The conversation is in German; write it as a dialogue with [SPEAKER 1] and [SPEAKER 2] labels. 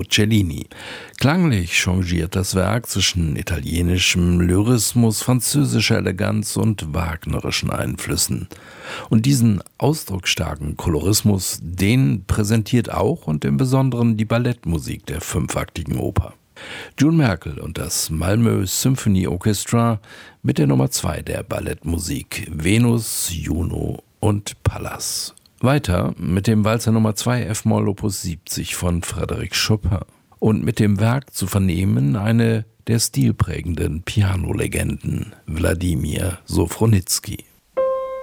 [SPEAKER 1] Cellini. Klanglich changiert das Werk zwischen italienischem Lyrismus, französischer Eleganz und wagnerischen Einflüssen. Und diesen ausdrucksstarken Kolorismus, den präsentiert auch und im Besonderen die Ballettmusik der fünfaktigen Oper. June Merkel und das Malmö Symphony Orchestra mit der Nummer 2 der Ballettmusik, Venus, Juno und Pallas. Weiter mit dem Walzer Nummer 2 F-Moll Opus 70 von Frédéric Chopin. Und mit dem Werk zu vernehmen eine der stilprägenden Pianolegenden, Wladimir Sofronitzky.